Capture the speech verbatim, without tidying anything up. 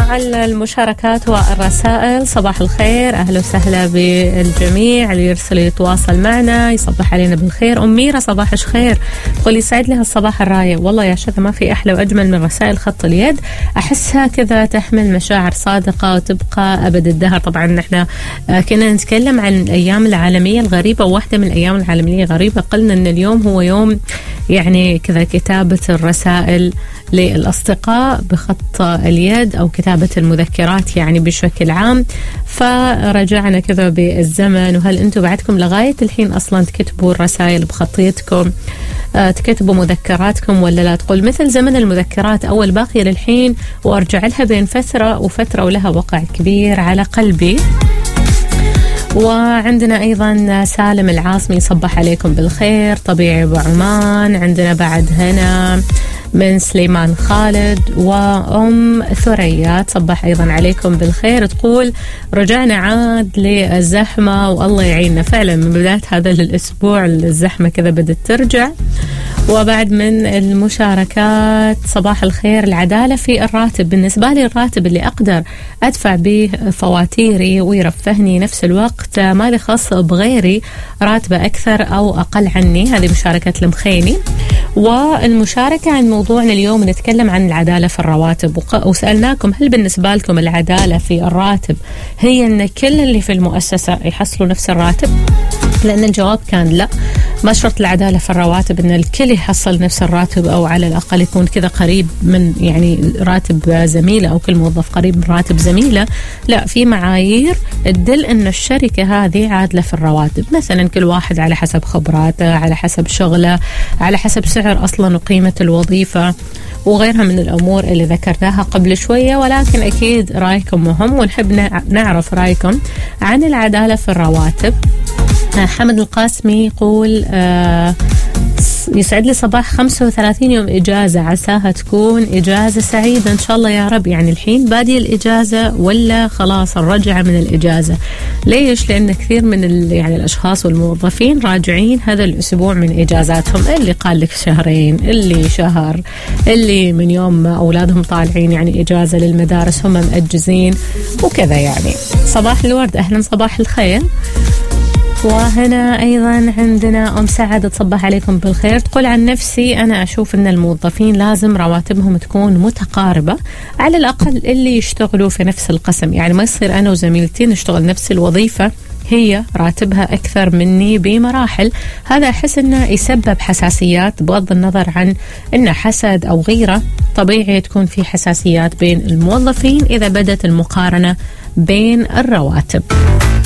مع المشاركات والرسائل. صباح الخير، أهلا وسهلا بالجميع اللي يرسل يتواصل معنا يصبح علينا بالخير. أم ميرا صباح الخير، تقول يسعد لها الصباح الرايق. والله يا شذا ما في أحلى وأجمل من رسائل خط اليد، أحسها كذا تحمل مشاعر صادقة وتبقى أبد الدهر. طبعا نحن كنا نتكلم عن الأيام العالمية الغريبة، وواحدة من الأيام العالمية الغريبة قلنا أن اليوم هو يوم يعني كذا كتابة الرسائل للأصدقاء بخط اليد أو كتابة المذكرات يعني بشكل عام. فرجعنا كذا بالزمن، وهل أنتم بعدكم لغاية الحين أصلا تكتبوا الرسائل بخطيتكم، أه تكتبوا مذكراتكم ولا لا؟ تقول مثل زمن المذكرات أول باقية للحين وأرجع لها بين فترة وفترة ولها وقع كبير على قلبي. وعندنا أيضا سالم العاصمي صبح عليكم بالخير. طبيعي بعمان. عندنا بعد هنا من سليمان خالد، وأم ثريا تصبح أيضا عليكم بالخير. تقول رجعنا عاد للزحمة والله يعيننا، فعلا من بداية هذا الأسبوع الزحمة كذا بدأت ترجع. وبعد من المشاركات صباح الخير، العدالة في الراتب. بالنسبة لي الراتب اللي أقدر أدفع به فواتيري ويرفهني نفس الوقت ما لي خاص بغيري راتبه أكثر أو أقل عني. هذه مشاركة المخيني. والمشاركة عن موضوعنا اليوم نتكلم عن العدالة في الرواتب، وسألناكم هل بالنسبة لكم العدالة في الراتب هي أن كل اللي في المؤسسة يحصلوا نفس الراتب؟ لأن الجواب كان لا، ما شرط العدالة في الرواتب أن الكل يحصل نفس الراتب أو على الأقل يكون كذا قريب من يعني راتب زميلة أو كل موظف قريب من راتب زميلة. لا، في معايير تدل أن الشركة هذه عادلة في الرواتب. مثلا كل واحد على حسب خبراته، على حسب شغله، على حسب سعر أصلا وقيمة الوظيفة وغيرها من الأمور اللي ذكرناها قبل شوية. ولكن أكيد رأيكم مهم ونحب نعرف رأيكم عن العدالة في الرواتب. حمد القاسمي يقول آه يسعد لي صباح خمسة وثلاثين يوم إجازة، عساها تكون إجازة سعيدة إن شاء الله يا رب. يعني الحين بادي الإجازة ولا خلاص الرجعة من الإجازة؟ ليش؟ لأن كثير من يعني الأشخاص والموظفين راجعين هذا الأسبوع من إجازاتهم، اللي قال لك شهرين، اللي شهر، اللي من يوم ما أولادهم طالعين يعني إجازة للمدارس هم مأجزين وكذا. يعني صباح الورد، أهلا صباح الخير. وهنا أيضا عندنا أم سعد تصبح عليكم بالخير. تقول عن نفسي أنا أشوف أن الموظفين لازم رواتبهم تكون متقاربة، على الأقل اللي يشتغلوا في نفس القسم. يعني ما يصير أنا وزميلتي نشتغل نفس الوظيفة هي راتبها أكثر مني بمراحل. هذا أحس أنه يسبب حساسيات، بغض النظر عن أنه حسد أو غيره. طبيعي تكون في حساسيات بين الموظفين إذا بدت المقارنة بين الرواتب.